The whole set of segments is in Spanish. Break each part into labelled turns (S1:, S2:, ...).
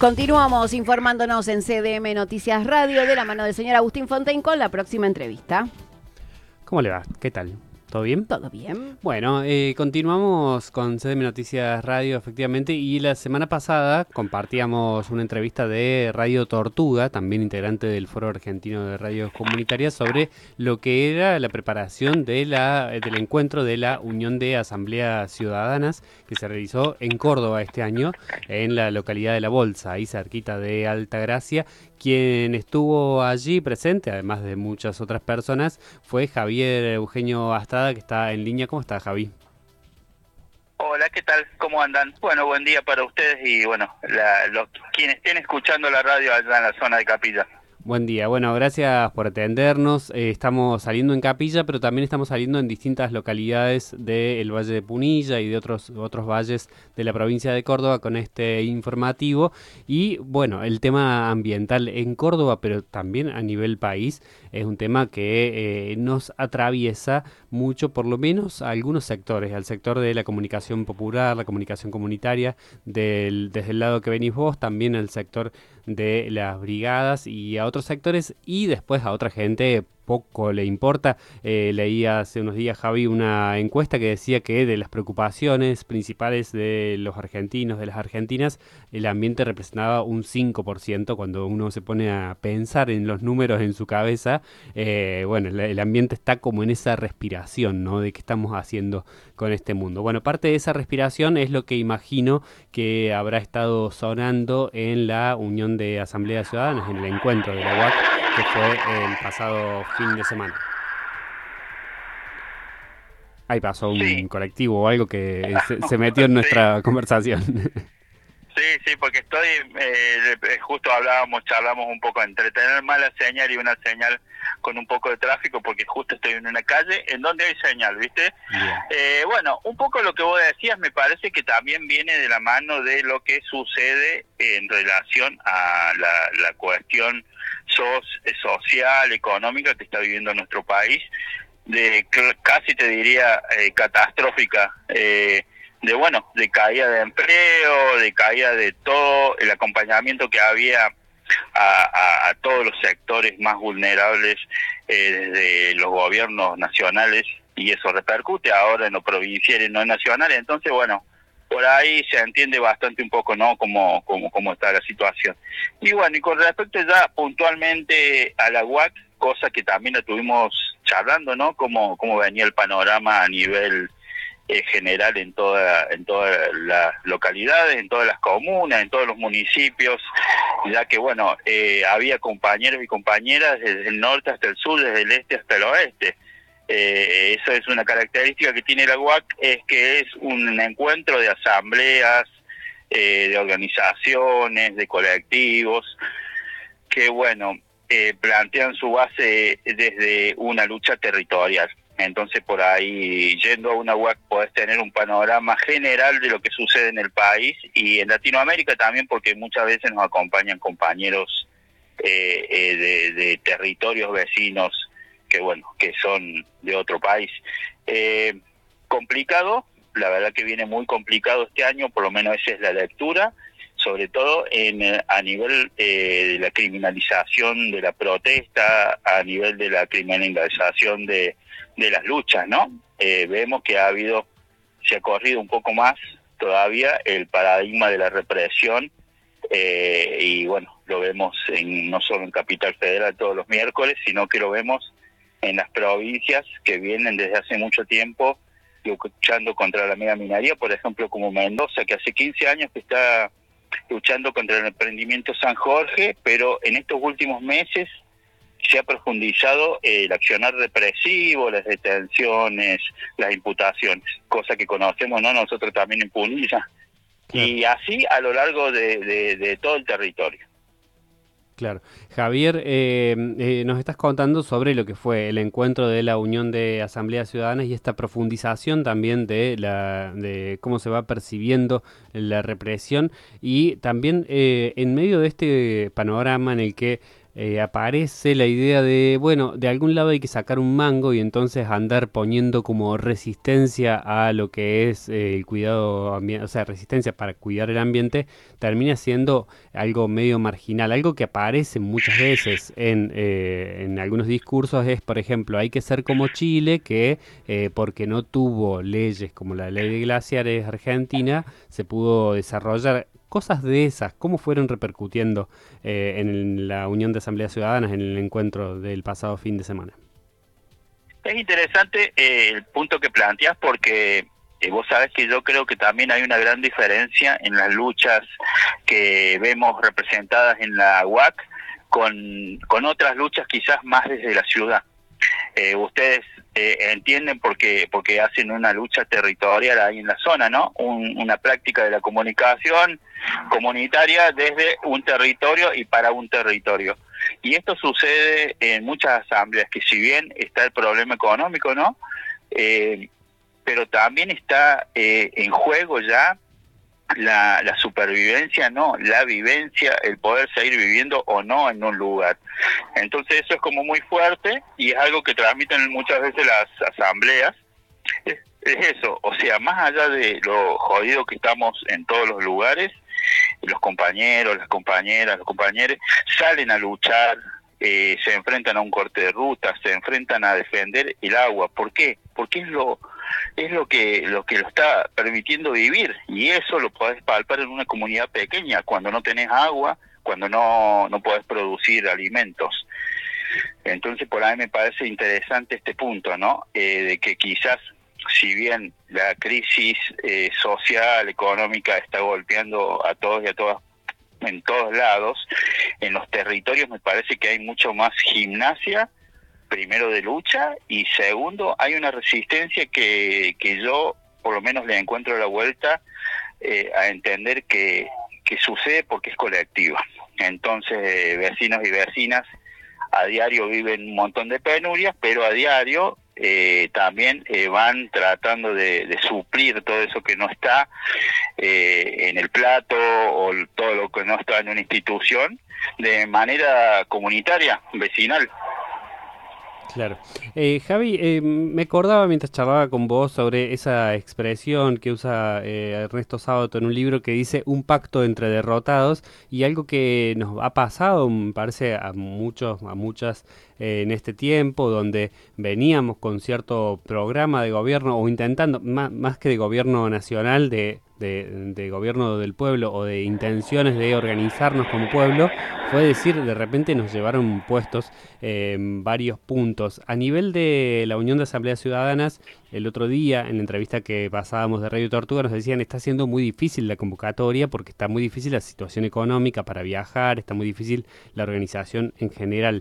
S1: Continuamos informándonos en CDM Noticias Radio de la mano del señor Agustín Fontaine con la próxima entrevista.
S2: ¿Cómo le va? ¿Qué tal? ¿Todo bien?
S1: Todo bien.
S2: Bueno, continuamos con CDM Noticias Radio, efectivamente, y la semana pasada compartíamos una entrevista de Radio Tortuga, también integrante del Foro Argentino de Radios Comunitarias, sobre lo que era la preparación del encuentro de la Unión de Asambleas Ciudadanas que se realizó en Córdoba este año, en la localidad de La Bolsa, ahí cerquita de Altagracia. Quien estuvo allí presente, además de muchas otras personas, fue Javier Eugenio Astada, que está en línea. ¿Cómo está, Javi?
S3: Hola, ¿qué tal? ¿Cómo andan? Bueno, buen día para ustedes y bueno, quienes estén escuchando la radio allá en la zona de Capilla.
S2: Buen día, bueno, gracias por atendernos. Estamos saliendo en Capilla, pero también estamos saliendo en distintas localidades del Valle de Punilla y de otros valles de la provincia de Córdoba con este informativo. Y bueno, el tema ambiental en Córdoba, pero también a nivel país, es un tema que nos atraviesa mucho, por lo menos a algunos sectores, al sector de la comunicación popular, la comunicación comunitaria, desde el lado que venís vos, también al sector de las brigadas y a otros sectores, y después a otra gente poco le importa. Leí hace unos días, Javi, una encuesta que decía que de las preocupaciones principales de los argentinos, de las argentinas, el ambiente representaba un 5%. Cuando uno se pone a pensar en los números en su cabeza, bueno, el ambiente está como en esa respiración, ¿no? De qué estamos haciendo con este mundo. Bueno, parte de esa respiración es lo que imagino que habrá estado sonando en la Unión de Asambleas Ciudadanas, en el encuentro de la UAC, que fue el pasado fin de semana. Ahí pasó un colectivo o algo que se metió en nuestra conversación.
S3: Sí, porque justo charlamos un poco entre tener mala señal y una señal con un poco de tráfico, porque justo estoy en una calle en donde hay señal, ¿viste? Bueno, un poco lo que vos decías me parece que también viene de la mano de lo que sucede en relación a la cuestión social, económica que está viviendo nuestro país, casi te diría catastrófica, de caída de empleo, de caída de todo el acompañamiento que había a todos los sectores más vulnerables desde los gobiernos nacionales, y eso repercute ahora en lo provincial y no en nacional. Entonces, bueno, por ahí se entiende bastante un poco, ¿no?, cómo está la situación. Y bueno, y con respecto ya puntualmente a la UAC, cosa que también la tuvimos charlando, ¿no?, cómo venía el panorama a nivel general en todas las localidades, en todas las comunas, en todos los municipios, ya que bueno, había compañeros y compañeras desde el norte hasta el sur, desde el este hasta el oeste. Eso es una característica que tiene la UAC, es que es un encuentro de asambleas, de organizaciones, de colectivos, que bueno, plantean su base desde una lucha territorial. Entonces, por ahí, yendo a una UAC, podés tener un panorama general de lo que sucede en el país y en Latinoamérica también, porque muchas veces nos acompañan compañeros de territorios vecinos que son de otro país. Complicado, la verdad que viene muy complicado este año, por lo menos esa es la lectura, sobre todo a nivel de la criminalización de la protesta, a nivel de la criminalización de las luchas, ¿no? Vemos que se ha corrido un poco más todavía el paradigma de la represión, y bueno, lo vemos no solo en Capital Federal todos los miércoles, sino que lo vemos en las provincias que vienen desde hace mucho tiempo luchando contra la mega minería, por ejemplo, como Mendoza, que hace 15 años que está luchando contra el emprendimiento San Jorge, pero en estos últimos meses se ha profundizado el accionar represivo, las detenciones, las imputaciones, cosa que conocemos, ¿no?, nosotros también en Punilla, claro. Y así a lo largo de todo el territorio.
S2: Claro. Javier, nos estás contando sobre lo que fue el encuentro de la Unión de Asambleas Ciudadanas y esta profundización también de cómo se va percibiendo la represión, y también en medio de este panorama en el que aparece la idea de, bueno, de algún lado hay que sacar un mango y entonces andar poniendo como resistencia a lo que es el cuidado ambiental, o sea, resistencia para cuidar el ambiente, termina siendo algo medio marginal. Algo que aparece muchas veces en algunos discursos es, por ejemplo, hay que ser como Chile, que porque no tuvo leyes como la ley de glaciares argentina, se pudo desarrollar cosas de esas. ¿Cómo fueron repercutiendo en la Unión de Asambleas Ciudadanas en el encuentro del pasado fin de semana?
S3: Es interesante el punto que planteas porque vos sabés que yo creo que también hay una gran diferencia en las luchas que vemos representadas en la UAC con otras luchas quizás más desde la ciudad. Ustedes entienden porque hacen una lucha territorial ahí en la zona, ¿no? Una práctica de la comunicación comunitaria desde un territorio y para un territorio. Y esto sucede en muchas asambleas, que si bien está el problema económico, ¿no? Pero también está en juego ya la supervivencia, no, la vivencia, el poder seguir viviendo o no en un lugar. Entonces eso es como muy fuerte y es algo que transmiten muchas veces las asambleas. Es eso, o sea, más allá de lo jodido que estamos en todos los lugares, los compañeros, las compañeras, los compañeros salen a luchar, se enfrentan a un corte de ruta, se enfrentan a defender el agua. ¿Por qué? Porque es lo que lo está permitiendo vivir, y eso lo podés palpar en una comunidad pequeña, cuando no tenés agua, cuando no podés producir alimentos. Entonces por ahí me parece interesante este punto, ¿no? De que quizás, si bien la crisis social, económica está golpeando a todos y a todas en todos lados, en los territorios me parece que hay mucho más gimnasia, primero de lucha, y segundo hay una resistencia que yo por lo menos le encuentro la vuelta a entender que sucede porque es colectiva. Entonces vecinos y vecinas a diario viven un montón de penurias, pero a diario también van tratando de suplir todo eso que no está en el plato, o todo lo que no está en una institución, de manera comunitaria, vecinal.
S2: Claro. Javi, me acordaba mientras charlaba con vos sobre esa expresión que usa Ernesto Sábato en un libro que dice un pacto entre derrotados, y algo que nos ha pasado, me parece, a muchos, a muchas en este tiempo, donde veníamos con cierto programa de gobierno o intentando, más que de gobierno nacional, de gobierno del pueblo o de intenciones de organizarnos como pueblo, fue decir, de repente nos llevaron puestos en varios puntos. A nivel de la Unión de Asambleas Ciudadanas, el otro día, en la entrevista que pasábamos de Radio Tortuga, nos decían, está siendo muy difícil la convocatoria porque está muy difícil la situación económica para viajar, está muy difícil la organización en general.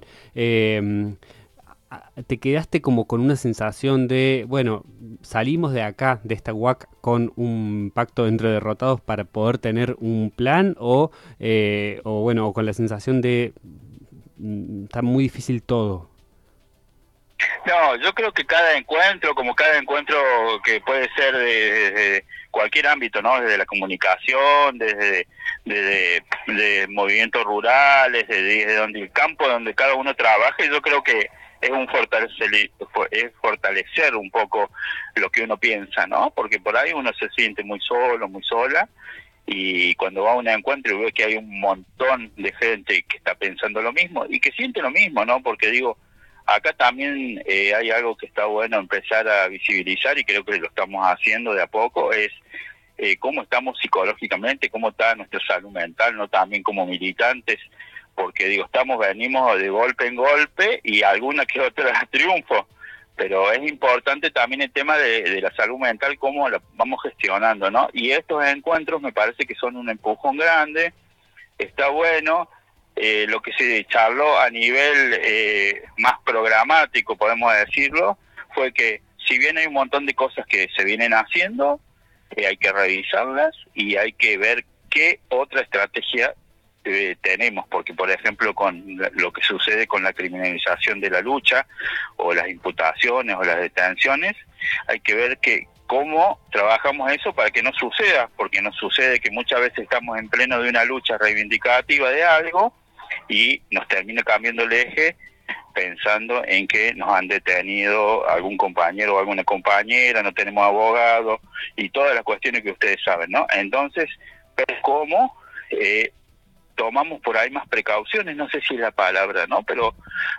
S2: Te quedaste como con una sensación de, bueno, salimos de acá, de esta UAC, con un pacto entre derrotados para poder tener un plan, o bueno, o con la sensación de está muy difícil todo.
S3: No, yo creo que cada encuentro, como cada encuentro que puede ser de cualquier ámbito, ¿no? Desde la comunicación, desde movimientos rurales, desde donde el campo donde cada uno trabaja, yo creo que es fortalecer un poco lo que uno piensa, ¿no? Porque por ahí uno se siente muy solo, muy sola, y cuando va a un encuentro y ve que hay un montón de gente que está pensando lo mismo y que siente lo mismo, ¿no? Porque digo, acá también hay algo que está bueno empezar a visibilizar, y creo que lo estamos haciendo de a poco, es cómo estamos psicológicamente, cómo está nuestra salud mental, no también como militantes, porque digo, venimos de golpe en golpe y alguna que otra triunfo, pero es importante también el tema de la salud mental, cómo la vamos gestionando, ¿no? Y estos encuentros me parece que son un empujón grande, está bueno. Lo que se charló a nivel más programático, podemos decirlo, fue que si bien hay un montón de cosas que se vienen haciendo, hay que revisarlas y hay que ver qué otra estrategia tenemos, porque por ejemplo con lo que sucede con la criminalización de la lucha, o las imputaciones o las detenciones, hay que ver cómo trabajamos eso para que no suceda, porque nos sucede que muchas veces estamos en pleno de una lucha reivindicativa de algo, y nos termina cambiando el eje pensando en que nos han detenido algún compañero o alguna compañera, no tenemos abogado y todas las cuestiones que ustedes saben, ¿no? Entonces, ¿cómo tomamos por ahí más precauciones? No sé si es la palabra, ¿no? Pero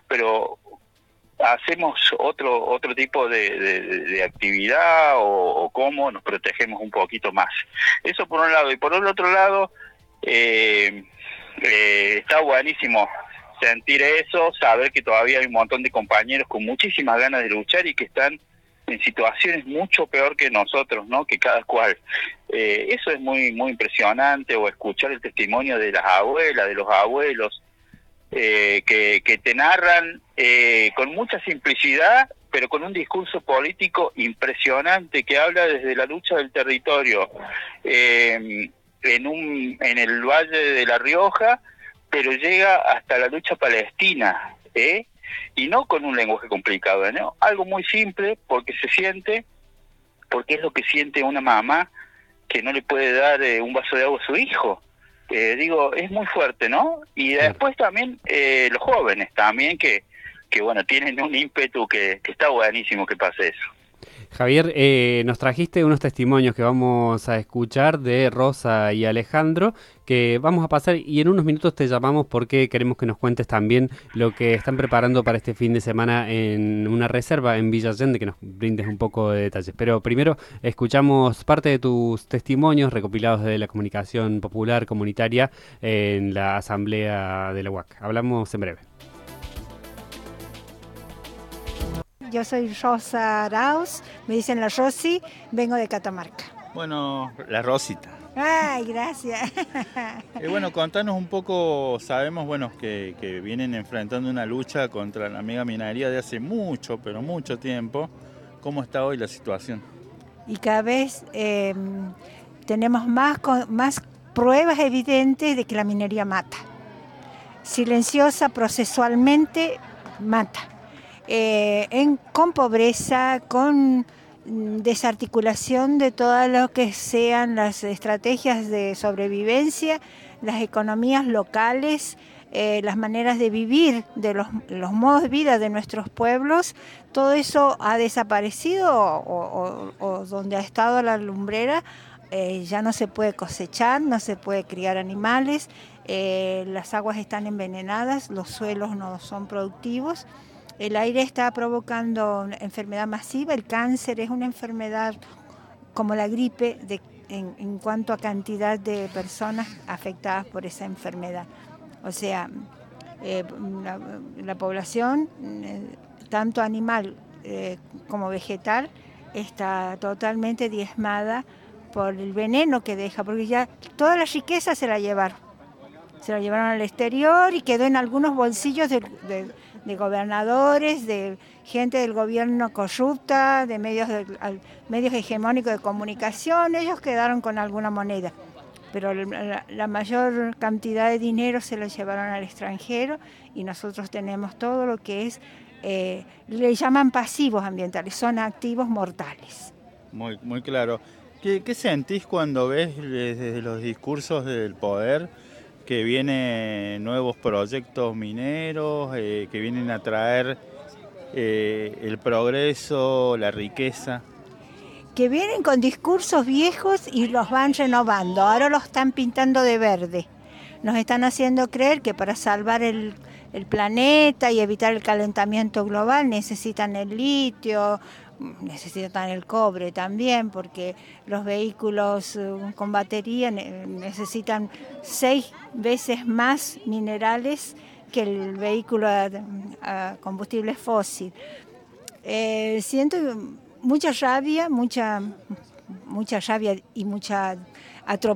S3: hacemos otro tipo de actividad o cómo nos protegemos un poquito más. Eso por un lado. Y por el otro lado, está buenísimo sentir eso, saber que todavía hay un montón de compañeros con muchísimas ganas de luchar y que están en situaciones mucho peor que nosotros, ¿no? Que cada cual. Eso es muy impresionante, o escuchar el testimonio de las abuelas, de los abuelos, que te narran con mucha simplicidad, pero con un discurso político impresionante, que habla desde la lucha del territorio en el Valle de La Rioja, pero llega hasta la lucha palestina, y no con un lenguaje complicado, ¿no? Algo muy simple, porque es lo que siente una mamá que no le puede dar un vaso de agua a su hijo. Es muy fuerte, ¿no? Y después también los jóvenes también que bueno, tienen un ímpetu que está buenísimo que pase eso.
S2: Javier, nos trajiste unos testimonios que vamos a escuchar de Rosa y Alejandro, que vamos a pasar y en unos minutos te llamamos porque queremos que nos cuentes también lo que están preparando para este fin de semana en una reserva en Villa Allende, que nos brindes un poco de detalles. Pero primero escuchamos parte de tus testimonios recopilados de la comunicación popular comunitaria en la asamblea de la UAC. Hablamos en breve.
S4: Yo soy Rosa Arauz, me dicen la Rosy, vengo de Catamarca.
S5: Bueno, la Rosita.
S4: Ay, gracias.
S5: Bueno, contanos un poco, sabemos que vienen enfrentando una lucha contra la megaminería de hace mucho, pero mucho tiempo. ¿Cómo está hoy la situación?
S4: Y cada vez tenemos más pruebas evidentes de que la minería mata. Silenciosa, procesualmente, mata. Con pobreza, con desarticulación de todo lo que sean las estrategias de sobrevivencia, las economías locales, las maneras de vivir, de los modos de vida de nuestros pueblos, todo eso ha desaparecido o donde ha estado la lumbrera ya no se puede cosechar, no se puede criar animales, las aguas están envenenadas, los suelos no son productivos. El aire está provocando enfermedad masiva, el cáncer es una enfermedad como la gripe en cuanto a cantidad de personas afectadas por esa enfermedad. O sea, la población, tanto animal como vegetal, está totalmente diezmada por el veneno que deja, porque ya toda la riqueza se la llevaron al exterior y quedó en algunos bolsillos de gobernadores, de gente del gobierno corrupta, de medios hegemónicos de comunicación. Ellos quedaron con alguna moneda, pero la mayor cantidad de dinero se lo llevaron al extranjero y nosotros tenemos todo lo que es, le llaman pasivos ambientales, son activos mortales.
S5: Muy claro. ¿Qué sentís cuando ves desde los discursos del poder que vienen nuevos proyectos mineros, que vienen a traer el progreso, la riqueza?
S4: Que vienen con discursos viejos y los van renovando, ahora los están pintando de verde. Nos están haciendo creer que para salvar el planeta y evitar el calentamiento global necesitan el litio, necesitan el cobre también, porque los vehículos con batería necesitan 6 veces más minerales que el vehículo a combustible fósil. Siento mucha rabia y mucha atropello